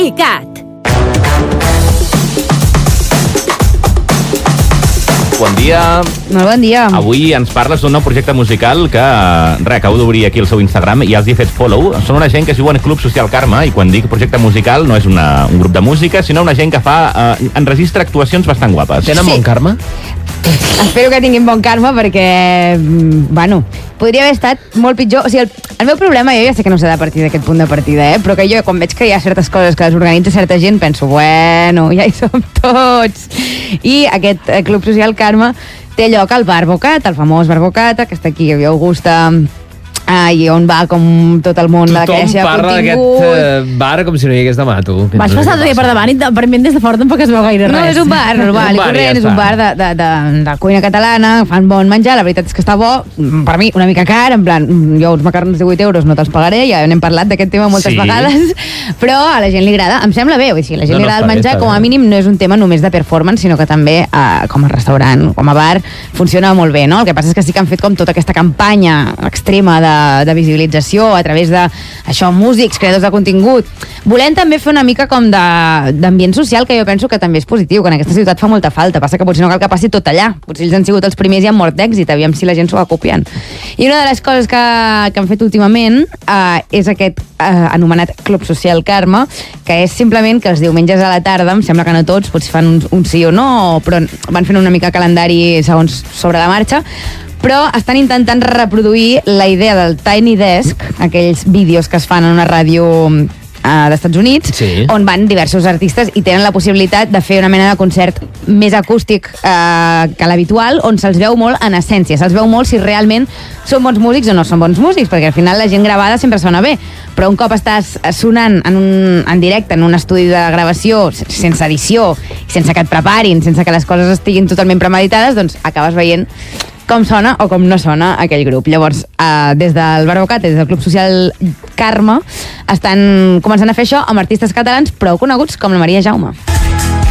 ICAT. Bon dia. Molt bon dia. Avui ens parles d'un nou projecte musical que acabo d'obrir aquí el seu Instagram i ja els he fet follow. Són una gent que es diu en Club Social Karma i quan dic projecte musical no és un grup de música, sinó una gent que enregistra actuacions bastant guapes. Tenen bon karma? Espero que tinguin bon karma perquè, bueno, podria haver estat molt pitjor. O sigui, el meu problema, jo ja sé que no s'ha de partir d'aquest punt de partida, però que jo quan veig que hi ha certes coses que les organitza certa gent penso, bueno, ja hi som tots. I aquest Club Social Karma té lloc al Bar Bocata, el famós Bar Bocata, que està aquí a Via Augusta, i on va com tot el món de la creació de contingut. Tothom parla d'aquest bar com si no hi hagués demà, tu. Vas passar el dia per davant i aparentment des de fora tampoc es veu gaire res. No, és un bar normal i corrent, és un bar de cuina catalana, fan bon menjar, la veritat és que està bo, per mi una mica car, en plan, jo uns macarrons de 8 euros no te'ls pagaré, ja n'hem parlat d'aquest tema moltes vegades, però a la gent li agrada, em sembla bé, vull dir, a la gent li agrada el menjar, com a mínim no és un tema només de performance, sinó que també com a restaurant, com a bar, funciona molt bé, no? El que passa és que sí que han fet com tota aquesta campanya extrema de visibilització a través de, això, músics, creadors de contingut. Volem també fer una mica com d'ambient social, que jo penso que també és positiu, que en aquesta ciutat fa molta falta. Passa que potser no cal que passi tot allà. Potser ells han sigut els primers i han mort d'èxit, aviam si la gent s'ho va copiant. I una de les coses que han fet últimament és aquest anomenat Club Social Karma, que és simplement que els diumenges a la tarda, em sembla que no tots, potser fan un sí o no, però van fent una mica calendari segons sobre la marxa, però estan intentant reproduir la idea del Tiny Desk, aquells vídeos que es fan en una ràdio d'Estats Units, sí, on van diversos artistes i tenen la possibilitat de fer una mena de concert més acústic que l'habitual, on se'ls veu molt en essència, se'ls veu molt si realment són bons músics o no són bons músics, perquè al final la gent gravada sempre sona bé, però un cop estàs sonant en directe en un estudi de gravació, sense edició, sense que et preparin, sense que les coses estiguin totalment premeditades, doncs acabes veient com sona o com no sona aquell grup. Llavors, des del Bar Bocata, des del Club Social Karma, estan començant a fer això amb artistes catalans prou coneguts com la Maria Jaume.